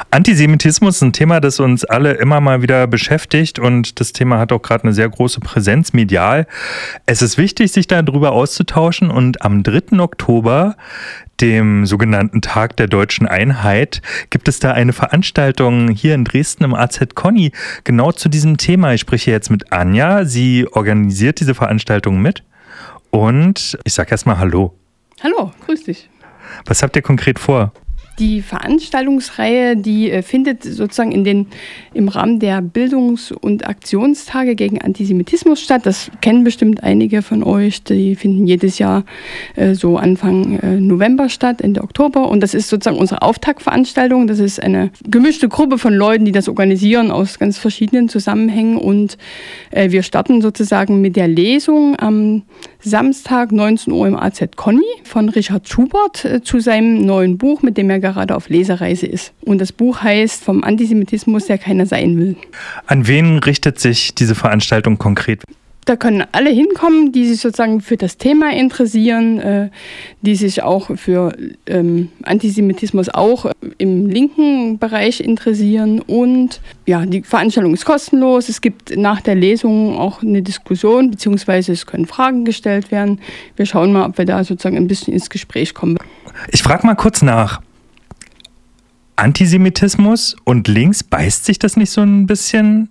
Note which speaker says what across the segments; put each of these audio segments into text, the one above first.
Speaker 1: Antisemitismus ist ein Thema, das uns alle immer mal wieder beschäftigt und das Thema hat auch gerade eine sehr große Präsenz medial. Es ist wichtig, sich darüber auszutauschen und am 3. Oktober, dem sogenannten Tag der Deutschen Einheit, gibt es da eine Veranstaltung hier in Dresden im AZ Conny genau zu diesem Thema. Ich spreche jetzt mit Anja, sie organisiert diese Veranstaltung mit und ich sage erstmal Hallo.
Speaker 2: Hallo, grüß dich.
Speaker 1: Was habt ihr konkret vor?
Speaker 2: Die Veranstaltungsreihe, die findet sozusagen im Rahmen der Bildungs- und Aktionstage gegen Antisemitismus statt. Das kennen bestimmt einige von euch. Die finden jedes Jahr so Anfang November statt, Ende Oktober. Und das ist sozusagen unsere Auftaktveranstaltung. Das ist eine gemischte Gruppe von Leuten, die das organisieren aus ganz verschiedenen Zusammenhängen. Und wir starten sozusagen mit der Lesung am Samstag 19 Uhr im AZ Conny von Richard Schubert zu seinem neuen Buch, mit dem er gerade auf Lesereise ist. Und das Buch heißt Vom Antisemitismus, der keiner sein will.
Speaker 1: An wen richtet sich diese Veranstaltung konkret?
Speaker 2: Da können alle hinkommen, die sich sozusagen für das Thema interessieren, die sich auch für Antisemitismus auch im linken Bereich interessieren. Und ja, die Veranstaltung ist kostenlos. Es gibt nach der Lesung auch eine Diskussion, beziehungsweise es können Fragen gestellt werden. Wir schauen mal, ob wir da sozusagen ein bisschen ins Gespräch kommen.
Speaker 1: Ich frage mal kurz nach. Antisemitismus und links, beißt sich das nicht so ein bisschen?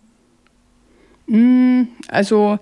Speaker 2: Also,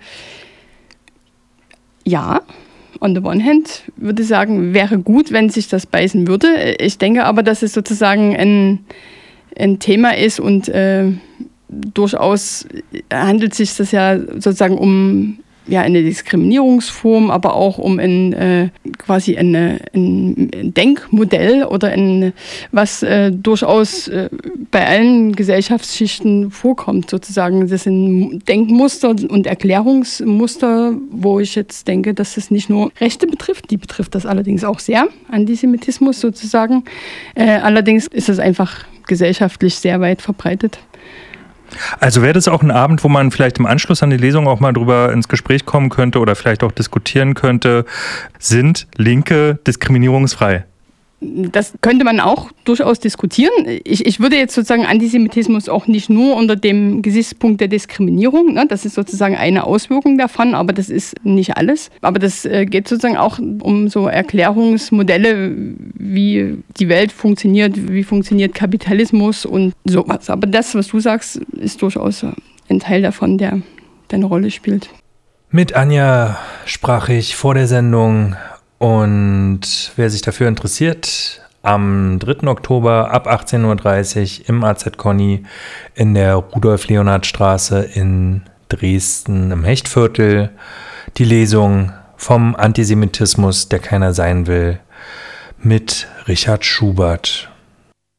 Speaker 2: ja, on the one hand würde ich sagen, wäre gut, wenn sich das beißen würde. Ich denke aber, dass es sozusagen ein Thema ist und durchaus handelt sich das ja sozusagen um eine Diskriminierungsform, aber auch um quasi ein Denkmodell oder was durchaus bei allen Gesellschaftsschichten vorkommt, sozusagen. Das sind Denkmuster und Erklärungsmuster, wo ich jetzt denke, dass es nicht nur Rechte betrifft, die betrifft das allerdings auch sehr, Antisemitismus sozusagen. Allerdings ist es einfach gesellschaftlich sehr weit verbreitet.
Speaker 1: Also wäre das auch ein Abend, wo man vielleicht im Anschluss an die Lesung auch mal drüber ins Gespräch kommen könnte oder vielleicht auch diskutieren könnte, sind Linke diskriminierungsfrei?
Speaker 2: Das könnte man auch durchaus diskutieren. Ich würde jetzt sozusagen Antisemitismus auch nicht nur unter dem Gesichtspunkt der Diskriminierung, ne? Das ist sozusagen eine Auswirkung davon, aber das ist nicht alles. Aber das geht sozusagen auch um so Erklärungsmodelle, wie die Welt funktioniert, wie funktioniert Kapitalismus und sowas. Aber das, was du sagst, ist durchaus ein Teil davon, der eine Rolle spielt.
Speaker 1: Mit Anja sprach ich vor der Sendung. Und wer sich dafür interessiert, am 3. Oktober ab 18.30 Uhr im AZ Conny in der Rudolf-Leonhard-Straße in Dresden im Hechtviertel die Lesung vom Antisemitismus, der keiner sein will, mit Richard Schubert.